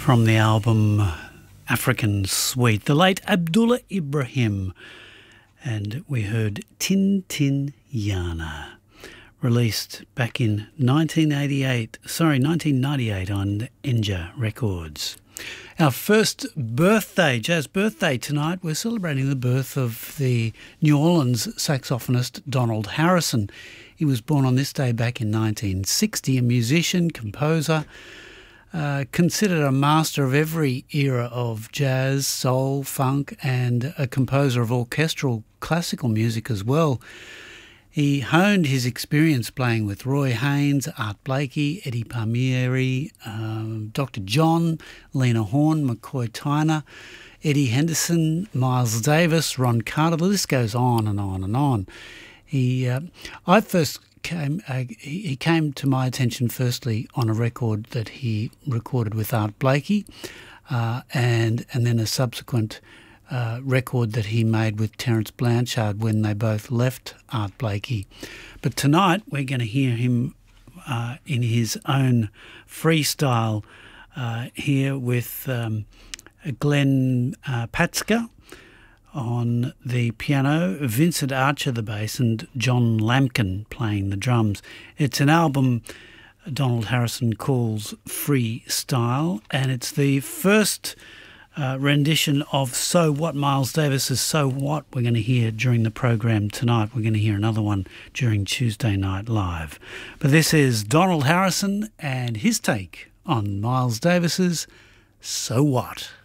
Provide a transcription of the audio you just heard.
from the album African Suite, the late Abdullah Ibrahim, and we heard Tin Tin Yana, released back in 1998 on Enja Records. Our first birthday, jazz birthday tonight, we're celebrating the birth of the New Orleans saxophonist Donald Harrison. He was born on this day back in 1960, a musician, composer, considered a master of every era of jazz, soul, funk, and a composer of orchestral classical music as well. He honed his experience playing with Roy Haynes, Art Blakey, Eddie Palmieri, Dr. John, Lena Horne, McCoy Tyner, Eddie Henderson, Miles Davis, Ron Carter. The list goes on and on and on. He came to my attention firstly on a record that he recorded with Art Blakey, and then a subsequent record that he made with Terence Blanchard when they both left Art Blakey. But tonight we're going to hear him in his own freestyle here with Glenn Patska on the piano, Vincent Archer the bass, and John Lampkin playing the drums. It's an album Donald Harrison calls Freestyle, and it's the first rendition of So What, Miles Davis's So What, we're going to hear during the program tonight. We're going to hear another one during Tuesday Night Live. But this is Donald Harrison and his take on Miles Davis's So What.